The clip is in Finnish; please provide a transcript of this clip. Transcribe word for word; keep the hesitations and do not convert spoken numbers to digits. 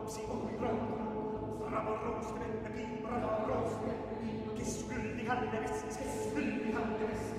lapsi on rauha. Raporoosti, me piipra, raporoosti. Kessu külli hänne vessis, kessu külli hänne vessis.